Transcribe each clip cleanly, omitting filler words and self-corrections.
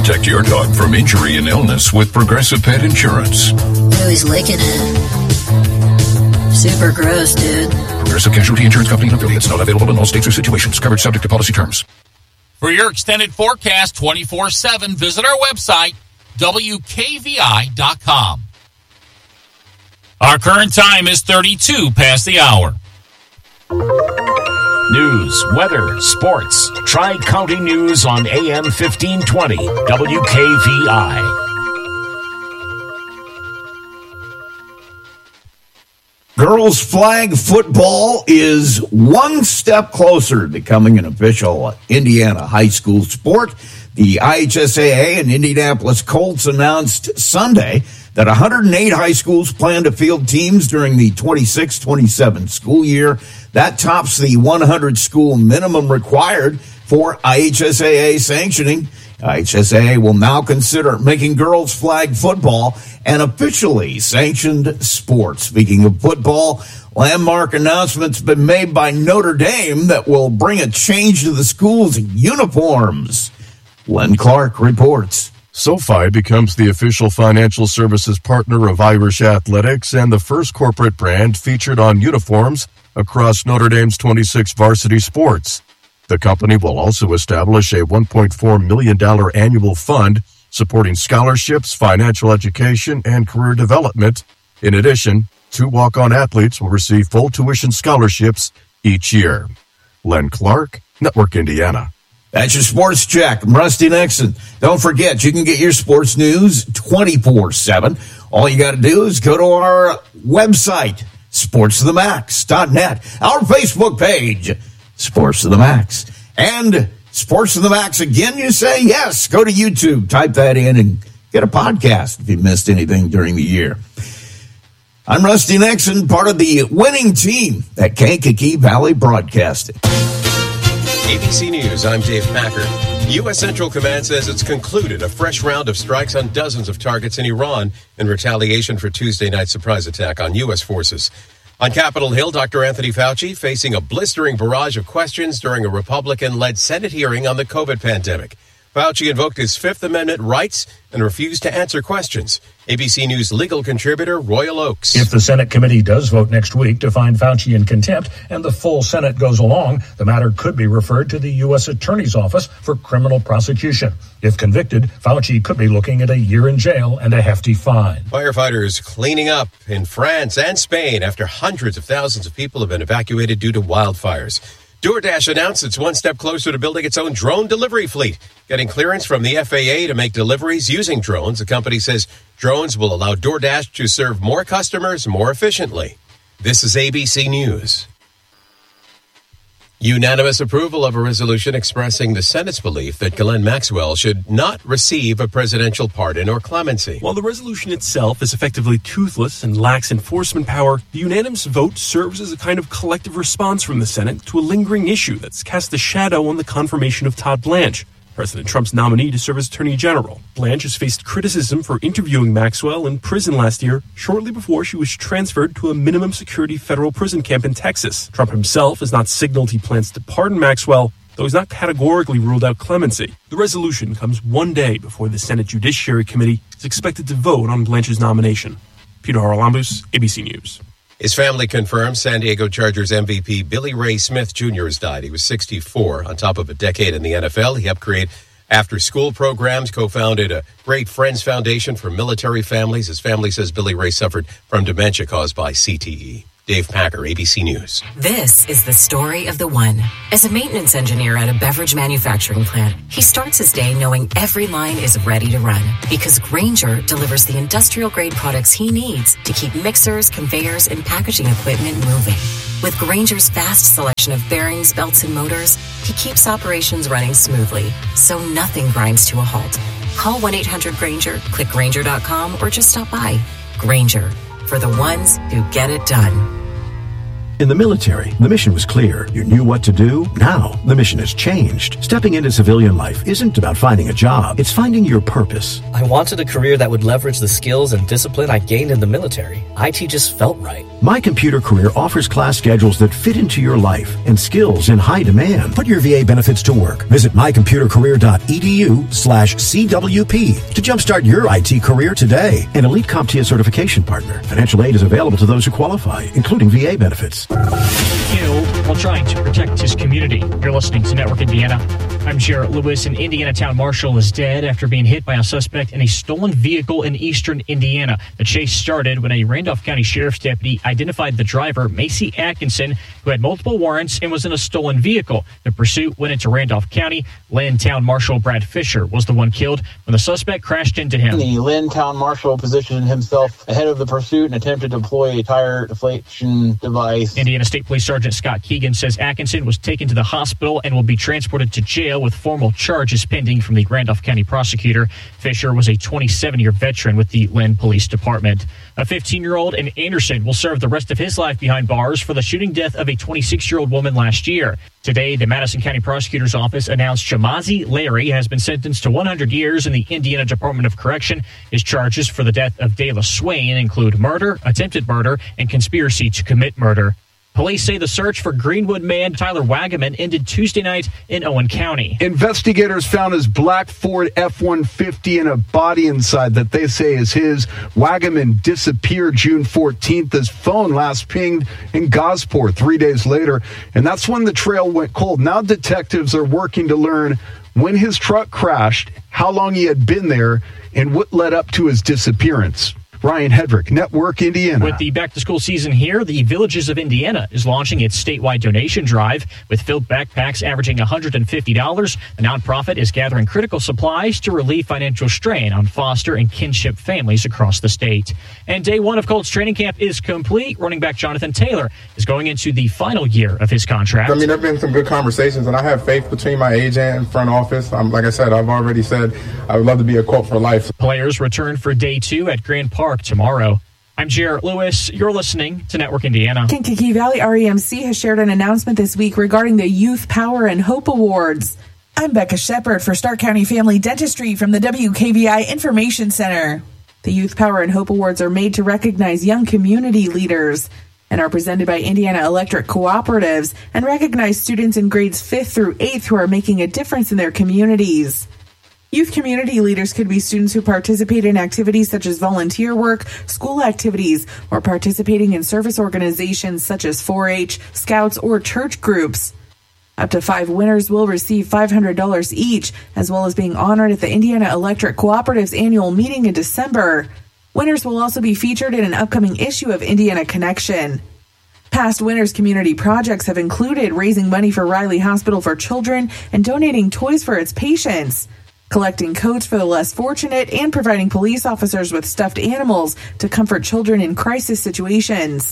Protect your dog from injury and illness with Progressive Pet Insurance. Oh, he's licking it. Super gross, dude. Progressive Casualty Insurance Company and affiliates. Not available in all states or situations. Coverage subject to policy terms. For your extended forecast 24/7, visit our website, WKVI.com. Our current time is 32 past the hour. News, weather, sports. Tri-County News on AM 1520, WKVI. Girls flag football is one step closer to becoming an official Indiana high school sport. The IHSAA and Indianapolis Colts announced Sunday that 108 high schools plan to field teams during the 26-27 school year. That tops the 100 school minimum required for IHSAA sanctioning. IHSAA will now consider making girls flag football an officially sanctioned sport. Speaking of football, landmark announcements have been made by Notre Dame that will bring a change to the school's uniforms. Len Clark reports. SoFi becomes the official financial services partner of Irish Athletics and the first corporate brand featured on uniforms across Notre Dame's 26 varsity sports. The company will also establish a $1.4 million annual fund supporting scholarships, financial education, and career development. In addition, 2 walk-on athletes will receive full tuition scholarships each year. Len Clark, Network Indiana. That's your sports check. I'm Rusty Nixon. Don't forget, you can get your sports news 24/7. All you got to do is go to our website, sportsofthemax.net, our Facebook page, Sports of the Max. And Sports of the Max again, you say? Yes, go to YouTube, type that in, and get a podcast if you missed anything during the year. I'm Rusty Nixon, part of the winning team at Kankakee Valley Broadcasting. ABC News, I'm Dave Packer. U.S. Central Command says it's concluded a fresh round of strikes on dozens of targets in Iran in retaliation for Tuesday night's surprise attack on U.S. forces. On Capitol Hill, Dr. Anthony Fauci facing a blistering barrage of questions during a Republican-led Senate hearing on the COVID pandemic. Fauci invoked his Fifth Amendment rights and refused to answer questions. ABC News legal contributor Royal Oakes. If the Senate committee does vote next week to find Fauci in contempt and the full Senate goes along, the matter could be referred to the U.S. Attorney's Office for criminal prosecution. If convicted, Fauci could be looking at a year in jail and a hefty fine. Firefighters cleaning up in France and Spain after hundreds of thousands of people have been evacuated due to wildfires. DoorDash announced it's one step closer to building its own drone delivery fleet. Getting clearance from the FAA to make deliveries using drones, the company says drones will allow DoorDash to serve more customers more efficiently. This is ABC News. Unanimous approval of a resolution expressing the Senate's belief that Ghislaine Maxwell should not receive a presidential pardon or clemency. While the resolution itself is effectively toothless and lacks enforcement power, the unanimous vote serves as a kind of collective response from the Senate to a lingering issue that's cast a shadow on the confirmation of Todd Blanche, President Trump's nominee to serve as Attorney General. Blanche has faced criticism for interviewing Maxwell in prison last year, shortly before she was transferred to a minimum security federal prison camp in Texas. Trump himself has not signaled he plans to pardon Maxwell, though he's not categorically ruled out clemency. The resolution comes one day before the Senate Judiciary Committee is expected to vote on Blanche's nomination. Peter Haralambous, ABC News. His family confirms San Diego Chargers MVP Billy Ray Smith Jr. has died. He was 64. On top of a decade in the NFL, he helped create after-school programs, co-founded a Great Friends Foundation for military families. His family says Billy Ray suffered from dementia caused by CTE. Dave Packer, ABC News. This is the story of the one. As a maintenance engineer at a beverage manufacturing plant, he starts his day knowing every line is ready to run because Grainger delivers the industrial-grade products he needs to keep mixers, conveyors, and packaging equipment moving. With Grainger's vast selection of bearings, belts, and motors, he keeps operations running smoothly, so nothing grinds to a halt. Call 1-800-GRAINGER, click Grainger.com, or just stop by. Grainger, for the ones who get it done. In the military, the mission was clear. You knew what to do. Now, the mission has changed. Stepping into civilian life isn't about finding a job. It's finding your purpose. I wanted a career that would leverage the skills and discipline I gained in the military. IT just felt right. My Computer Career offers class schedules that fit into your life and skills in high demand. Put your VA benefits to work. Visit mycomputercareer.edu/CWP to jumpstart your IT career today. An elite CompTIA certification partner. Financial aid is available to those who qualify, including VA benefits. Killed while trying to protect his community. You're listening to Network Indiana. I'm Jarrett Lewis. An Indiana town marshal is dead after being hit by a suspect in a stolen vehicle in eastern Indiana. The chase started when a Randolph County Sheriff's deputy identified the driver, Macy Atkinson, who had multiple warrants and was in a stolen vehicle. The pursuit went into Randolph County. Lynn Town Marshal Brad Fisher was the one killed when the suspect crashed into him. The Lynn Town Marshal positioned himself ahead of the pursuit and attempted to deploy a tire deflation device. Indiana State Police Sergeant Scott Keegan says Atkinson was taken to the hospital and will be transported to jail with formal charges pending from the Randolph County prosecutor. Fisher was a 27-year veteran with the Lynn Police Department. A 15-year-old in Anderson will serve the rest of his life behind bars for the shooting death of a 26-year-old woman last year. Today, the Madison County Prosecutor's Office announced Jamazi Larry has been sentenced to 100 years in the Indiana Department of Correction. His charges for the death of Dayla Swain include murder, attempted murder, and conspiracy to commit murder. Police say the search for Greenwood man Tyler Wagaman ended Tuesday night in Owen County. Investigators found his black Ford F-150 and a body inside that they say is his. Wagaman disappeared June 14th. His phone last pinged in Gosport 3 days later, and that's when the trail went cold. Now detectives are working to learn when his truck crashed, how long he had been there, and what led up to his disappearance. Ryan Hedrick, Network Indiana. With the back-to-school season here, the Villages of Indiana is launching its statewide donation drive. With filled backpacks averaging $150, the nonprofit is gathering critical supplies to relieve financial strain on foster and kinship families across the state. And day one of Colts training camp is complete. Running back Jonathan Taylor is going into the final year of his contract. I mean, there have been some good conversations, and I have faith between my agent and front office. Like I said, I've already said I would love to be a Colt for life. Players return for day 2 at Grand Park tomorrow. I'm Jarrett Lewis. You're listening to Network Indiana. Kankakee Valley REMC has shared an announcement this week regarding the Youth Power and Hope Awards. I'm Becca Shepard for Stark County Family Dentistry from the WKVI Information Center. The Youth Power and Hope Awards are made to recognize young community leaders and are presented by Indiana Electric Cooperatives and recognize students in grades 5th through 8th who are making a difference in their communities. Youth community leaders could be students who participate in activities such as volunteer work, school activities, or participating in service organizations such as 4-H, Scouts, or church groups. Up to 5 winners will receive $500 each, as well as being honored at the Indiana Electric Cooperative's annual meeting in December. Winners will also be featured in an upcoming issue of Indiana Connection. Past winners' community projects have included raising money for Riley Hospital for Children and donating toys for its patients, collecting coats for the less fortunate, and providing police officers with stuffed animals to comfort children in crisis situations.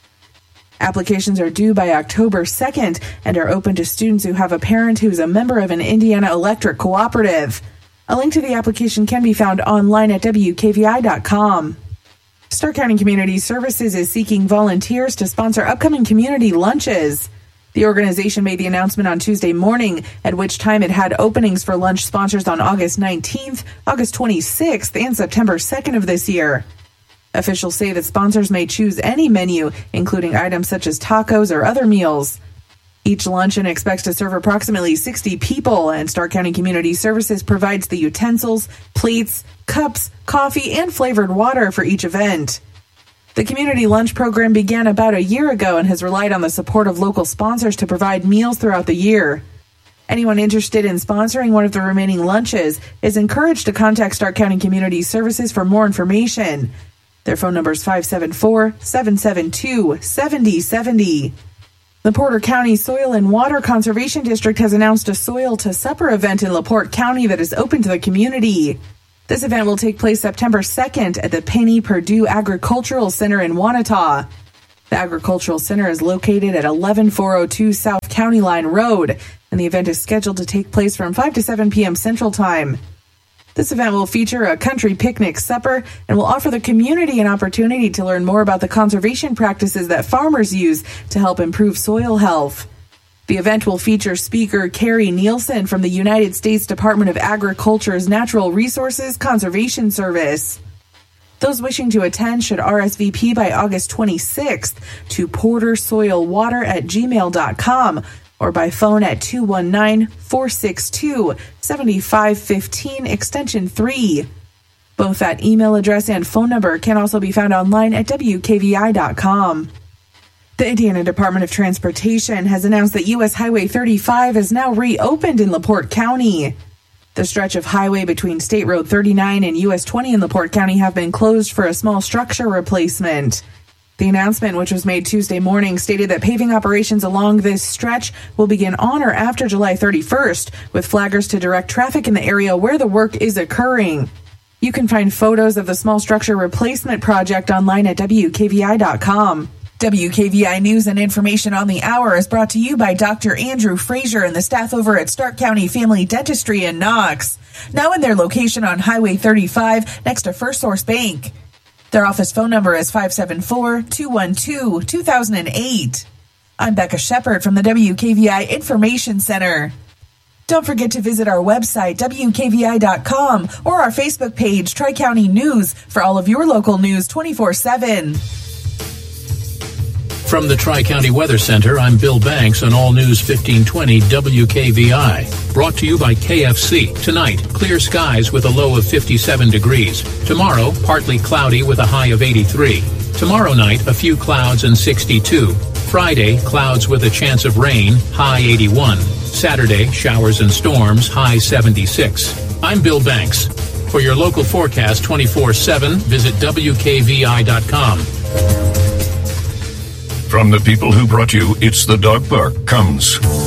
Applications are due by October 2nd and are open to students who have a parent who is a member of an Indiana Electric Cooperative. A link to the application can be found online at WKVI.com. Stark County Community Services is seeking volunteers to sponsor upcoming community lunches. The organization made the announcement on Tuesday morning, at which time it had openings for lunch sponsors on August 19th, August 26th, and September 2nd of this year. Officials say that sponsors may choose any menu, including items such as tacos or other meals. Each luncheon expects to serve approximately 60 people, and Stark County Community Services provides the utensils, plates, cups, coffee, and flavored water for each event. The community lunch program began about a year ago and has relied on the support of local sponsors to provide meals throughout the year. Anyone interested in sponsoring one of the remaining lunches is encouraged to contact Stark County Community Services for more information. Their phone number is 574-772-7070. The Porter County Soil and Water Conservation District has announced a Soil to Supper event in LaPorte County that is open to the community. This event will take place September 2nd at the Penny Purdue Agricultural Center in Wanata. The Agricultural Center is located at 11402 South County Line Road, and the event is scheduled to take place from 5 to 7 p.m. Central Time. This event will feature a country picnic supper and will offer the community an opportunity to learn more about the conservation practices that farmers use to help improve soil health. The event will feature speaker Carrie Nielsen from the United States Department of Agriculture's Natural Resources Conservation Service. Those wishing to attend should RSVP by August 26th to portersoilwater@gmail.com or by phone at 219-462-7515 extension 3. Both that email address and phone number can also be found online at WKVI.com. The Indiana Department of Transportation has announced that U.S. Highway 35 is now reopened in LaPorte County. The stretch of highway between State Road 39 and US 20 in LaPorte County have been closed for a small structure replacement. The announcement, which was made Tuesday morning, stated that paving operations along this stretch will begin on or after July 31st, with flaggers to direct traffic in the area where the work is occurring. You can find photos of the small structure replacement project online at WKVI.com. WKVI News and Information on the Hour is brought to you by Dr. Andrew Frazier and the staff over at Stark County Family Dentistry in Knox, now in their location on Highway 35 next to First Source Bank. Their office phone number is 574-212-2008. I'm Becca Shepard from the WKVI Information Center. Don't forget to visit our website, WKVI.com, or our Facebook page, Tri-County News, for all of your local news 24/7. From the Tri-County Weather Center, I'm Bill Banks on All News 1520 WKVI. Brought to you by KFC. Tonight, clear skies with a low of 57 degrees. Tomorrow, partly cloudy with a high of 83. Tomorrow night, a few clouds and 62. Friday, clouds with a chance of rain, high 81. Saturday, showers and storms, high 76. I'm Bill Banks. For your local forecast 24/7, visit WKVI.com. From the people who brought you It's the Dog Park comes